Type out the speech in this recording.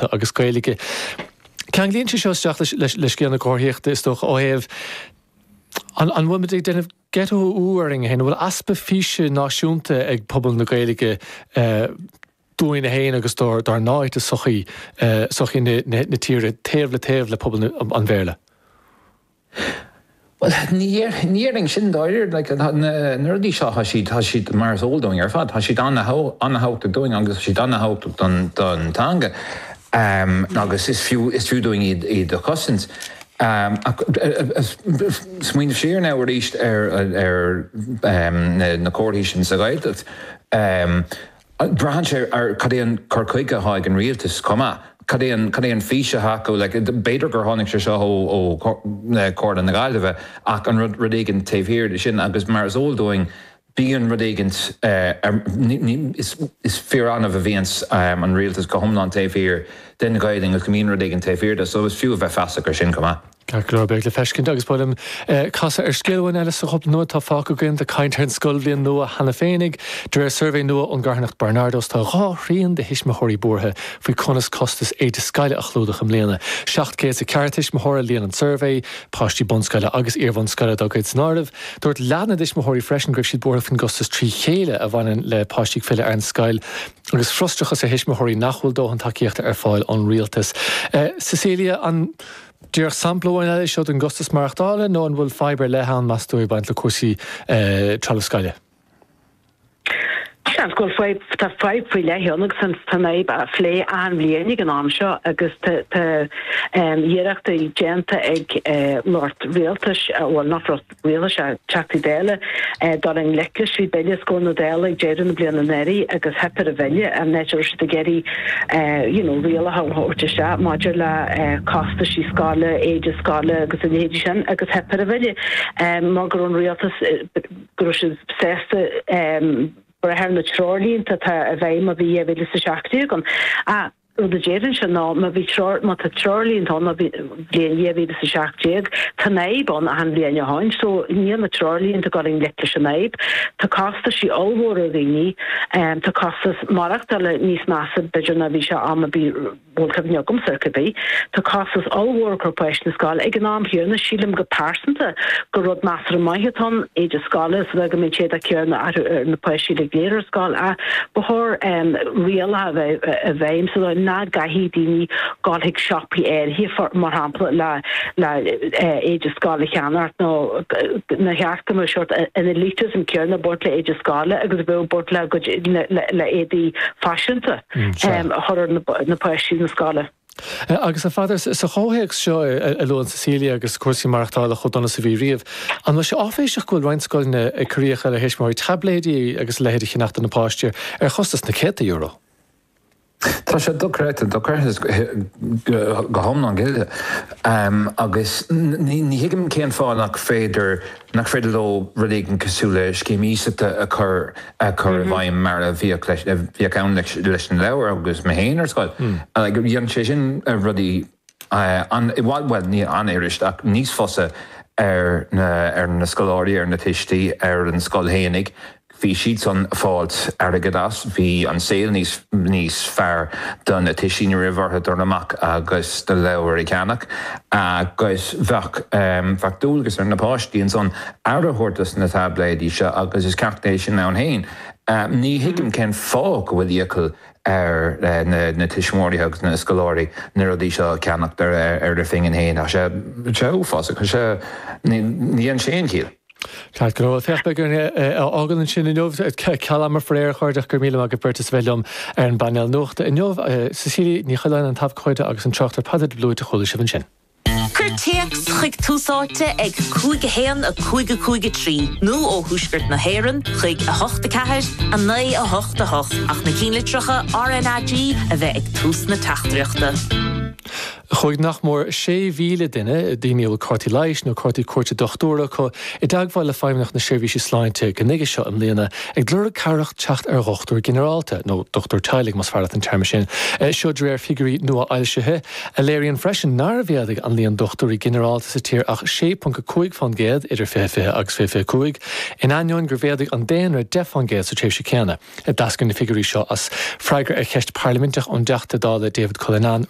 rialta agus gaeilge. Cean líonn seo isteach leis ceanna cóthíochta is doch óhéamh an bhfuil muid ag denmh ghetto uaring hen bhfuil aspa físe náisiúnta ag pobl na gaeilge dúin na héin agus dar náid a sochaí na tíre taobh le pobl an bhéle. Well, níring sin dáir nerdí seo ha siad mars óldóing fad, ha siad annahaut doing agus siad annahaut don tanga. Agus is fiú doing I the cousins. Smuoineh siar now ríist na cóirthísin sa gaiilteamh. Brahan sé ar cadéon corcuige háig an rialtas comá. Cadéon físe hacu le beidir gur tháinig sé seo ó cóir na gaiileh ach an rudéigen taobhíir sin agus mar óldóing bíon rudéigent is fear an of a bhíons an rialtas go thomláin taobhíir den gaiiling agus gomíon rudéigen taobhíir so is fiú bheith feasagur sin comá. Glór beag le feiscin agus bhfuil casa scéalhain eile sa chop nua tá fáca gin de caiintear an scoilblion nua hena féinnig, de survé nua an Garnacht Barnardos tá ráthríonn de hisismathirí bortha faoi conas costas é de scaile a chlúdach am léana. 7 cé a ceartis mathirí líon an survé, páistí bonscaile agus iarmhain scaile dogad snardamh. Dúirt leanna hisismathirí freisin gribh siad bortha fan gostas trí chéile a bhainean le páistí fiile ar an scail, agus frostrachas a hisismathirí nachhfuil dó an takeíochta ar fáil an rialtas. Cecilia, an Dear samplo eile seo an gustas marachtála nó an bhfuil fibre lehan masúir baint le cuasaí trascaile. Sean go five faoi lehéonnig san tannaib a phlé an bblianig an am seo agus dhéireachta I genta ag Lord Rialtas bhil nach Rialtas a teachtaí déile dar an leiclis hí beile scóil na déile ag déidir na bliana neirí agus hepar a bheile a neidir de geirí riala háirte se maidir le costa sí scála éidir scála agus an éidir sin agus hepar a bheile má gur an Rialtas gur sé sésta Brahar na trolín tá a bheith a bhí a bhile sa seachtaí gan a the Jaden Chanel, maybe short, not a Charlie and on the Yevi the Shark Jig, Tanaib on a hand in your hand, so near the Charlie into getting little Shanaib, to cost us she all wore the knee, to cost us Marakta Nis Massive, Bijanavisha Amabi, Wolcavin Yogum Circuit, to cost us all war corporation skull, Eganam here in the Shilam go parson to go road master Mahaton, age of scholars, Vegamiche the Kierna at the Pashi the Gator skull, before real have a vein, so Nad Gahidini got his shoppy air here for Marhample la age of scholar canart no Nahakam short an elites and Kierna Bortla age of scholar, a good bill Bortla good la edi fashion to horror in the Persian scholar. Agus a fadar sa chóhéag seo a lo an Cecilia agus cuasí marachtála chudonna sa bhí riamh. An mu sé áféiseach goil reinscoilna a curíocha le héismóí tabléidí agus lehéidir chinachta na páistíir ar chostas na €100. Tá sé docréite go homna gilde agus ní hiigim céan fáil nach féidir lo rudéigen cosúla scéimíochta a chur bhaim mar a bhí ann leis an leabhar agus me héanaar scoil. Gur dhéann sé sin rudí bhil ní anéiriist ach níos fosa ar na scoláirí ar na tistí ar an scoilhéananig. Bhí siad son fáilt ar a gadas, bhí an saoil níos fearr don na tisíní rivartha dornamach agus de leabhar I ceannach agus bheach dúlgus ar na páistíonn son ar a thuirtas na tabléidí se agus is ceachtééis sin an héin. Ní hiigim cén fá go bhfuil íocail ar na tismóirí agus na scoláirí na rudí seo ceannach ar de fingin héin a sé ófása chu sé ní an sé cíal. Claid go feachbe gur ágan sin in nómh ceamar fréir chuirdeach gur míle go burtas bhelumm ar an banal nuachta. In nómh Cecilia ní chaáin an tabh chuide agus an teachtar padad blúid a chola sibhan sin. Curteach chuig túsáte ag cúige héan a cúige trí. Nó ó thuisgurt na héireann chuig a 84 a 9 a 88 ach na cínlitricha RNAG a bheith ag tús na tachtreachta. Chuig nach mór 6,000 duine daoine cortaí leiis nó cortaí cuairte dochtúra chu I dagháil le feimnach na seirbhísí sláinte go nige seo an líana ag glúr cearach teacht ar dochtúr generálta nó dochtúr teilig mas fearrat an term sin. Seo dréir figurí nua ailsethe a léiríonn freisin nar bhéadig an líon dochtúrí generálta sa tír ach 6.5 fan géad idir 55 agus 55. In aineoin gur bhéadig an déanaar 10 fan géad sa tréimhse céanna. Dascann na figurí seo as freigar ar cheist parlamentach an deachta dála David Cullinan